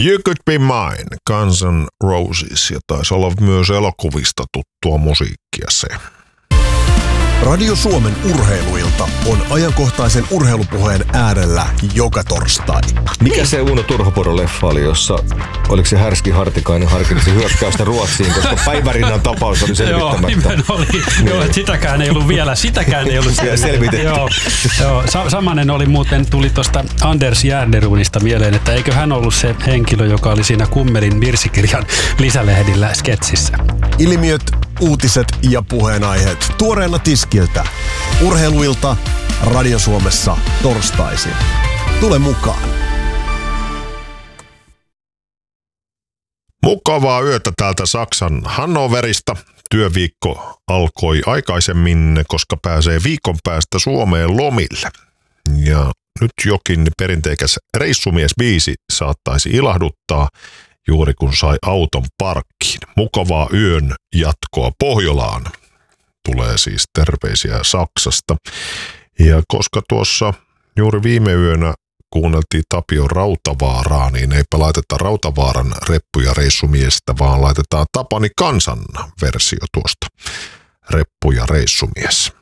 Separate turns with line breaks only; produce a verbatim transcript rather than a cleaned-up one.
You Could Be Mine, Guns N' Roses, ja taisi olla myös elokuvista tuttua musiikkia se.
Radio Suomen urheiluilta on ajankohtaisen urheilupuheen äärellä joka torstai.
Mikä se Uno Turhopuro-leffa oli, jossa oliko se Härski Hartikainen harkitsi hyökkäystä Ruotsiin, koska Päivärinnan tapaus oli selvittämättä.
Joo, oli. Niin. Joo, sitäkään ei ollut vielä, sitäkään ei ollut
selvitetty.
Joo, joo. Sa- samanen oli muuten, tuli tuosta Anders Järnerunista mieleen, että eikö hän ollut se henkilö, joka oli siinä Kummelin virsikirjan lisälehdillä sketsissä.
Ilmiöt, uutiset ja puheenaiheet tuoreena tiskiltä. Urheiluilta Radio Suomessa torstaisin. Tule mukaan.
Mukavaa yötä täältä Saksan Hannoverista. Työviikko alkoi aikaisemmin, koska pääsee viikon päästä Suomeen lomille. Ja nyt jokin perinteikäs reissumies-biisi saattaisi ilahduttaa juuri kun sai auton parkkiin. Mukavaa yön jatkoa Pohjolaan. Tulee siis terveisiä Saksasta. Ja koska tuossa juuri viime yönä kuunneltiin Tapio Rautavaaraa, niin eipä laiteta Rautavaaran reppu- ja reissumiestä, vaan laitetaan Tapani Kansan versio tuosta reppu- ja reissumies.